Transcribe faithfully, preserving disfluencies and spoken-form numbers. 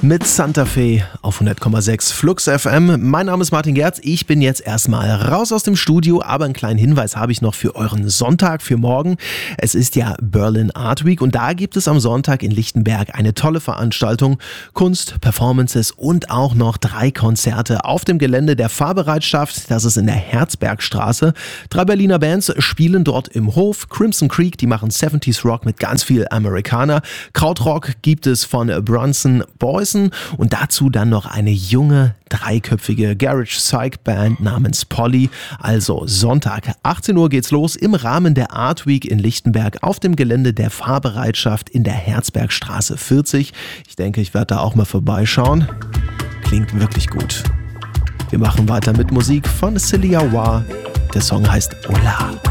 Mit Santa Fe auf hundert Komma sechs Flux F M. Mein Name ist Martin Gerz. Ich bin jetzt erstmal raus aus dem Studio, aber einen kleinen Hinweis habe ich noch für euren Sonntag, für morgen. Es ist ja Berlin Art Week und da gibt es am Sonntag in Lichtenberg eine tolle Veranstaltung. Kunst, Performances und auch noch drei Konzerte auf dem Gelände der Fahrbereitschaft. Das ist in der Herzbergstraße. Drei Berliner Bands spielen dort im Hof. Crimson Creek, die machen siebziger Rock mit ganz viel Amerikaner. Krautrock gibt es von Bronson Boysen und dazu dann noch eine junge, dreiköpfige Garage Psych Band namens Polly. Also Sonntag, achtzehn Uhr geht's los im Rahmen der Art Week in Lichtenberg auf dem Gelände der Fahrbereitschaft in der Herzbergstraße vierzig. Ich denke, ich werde da auch mal vorbeischauen. Klingt wirklich gut. Wir machen weiter mit Musik von Celia Wah. Der Song heißt Hola.